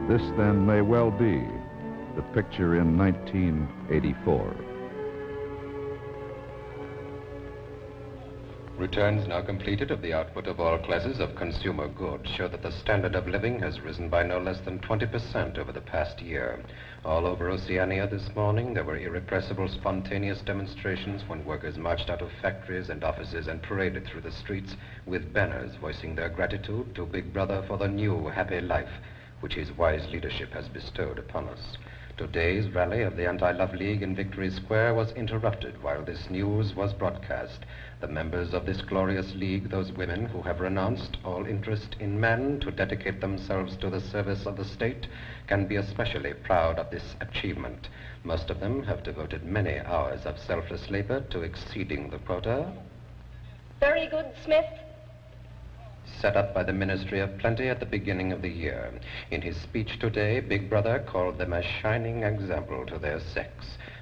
This then may well be the picture in 1984. Returns now completed of the output of all classes of consumer goods show that the standard of living has risen by no less than 20% over the past year. All over Oceania this morning, there were irrepressible, spontaneous demonstrations when workers marched out of factories and offices and paraded through the streets with banners voicing their gratitude to Big Brother for the new happy life which his wise leadership has bestowed upon us. Today's rally of the Anti-Love League in Victory Square was interrupted while this news was broadcast. The members of this glorious league, those women who have renounced all interest in men to dedicate themselves to the service of the state, can be especially proud of this achievement. Most of them have devoted many hours of selfless labor to exceeding the quota. Very good, Smith. Set up by the Ministry of Plenty at the beginning of the year. In his speech today, Big Brother called them a shining example to their sex.